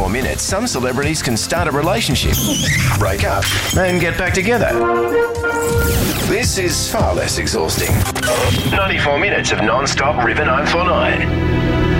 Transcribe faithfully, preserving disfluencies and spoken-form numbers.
ninety-four minutes, some celebrities can start a relationship, break up, and get back together. This is far less exhausting. ninety-four minutes of non-stop River nine four nine.